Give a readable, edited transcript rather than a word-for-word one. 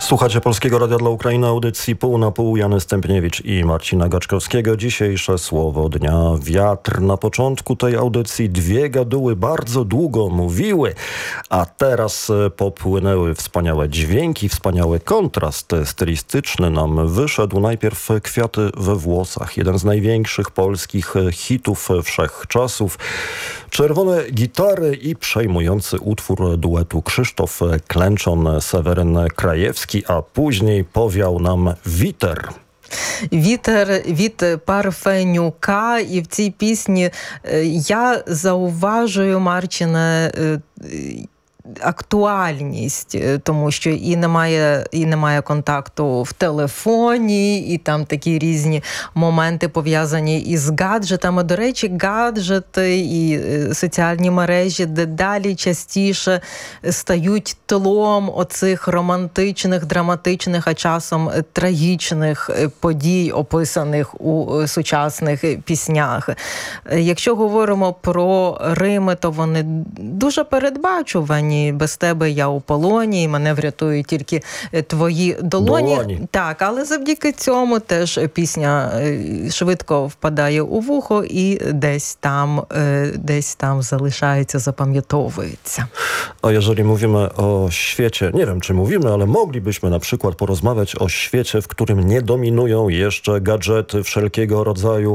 Słuchacie Polskiego Radia dla Ukrainy, audycji pół na pół. Jan Stępniewicz i Marcina Gaczkowskiego. Dzisiejsze słowo dnia: wiatr. Na początku tej audycji dwie gaduły bardzo długo mówiły, a teraz popłynęły wspaniałe dźwięki, wspaniały kontrast stylistyczny nam wyszedł. Najpierw Kwiaty we włosach, jeden z największych polskich hitów wszechczasów. Czerwone gitary i przejmujący utwór duetu Krzysztof Klęczon, Seweryn Krajewski, a później powiał nam Witer. Вітер від Парфенюка. І в цій пісні я зауважую, Марчине, актуальність, тому що і немає контакту в телефоні, і там такі різні моменти пов'язані із гаджетами. До речі, гаджети і соціальні мережі дедалі частіше стають тлом оцих романтичних, драматичних, а часом трагічних подій, описаних у сучасних піснях. Якщо говоримо про Рими, то вони дуже передбачувані. Без тебе я у полоні, і мене врятують тільки твої долоні. Так, але завдяки цьому теж пісня швидко впадає у вухо і десь там залишається, zapamiętowuється. A jeżeli mówimy o świecie, nie wiem czy mówimy, ale moglibyśmy na przykład porozmawiać o świecie, w którym nie dominują jeszcze gadżety wszelkiego rodzaju,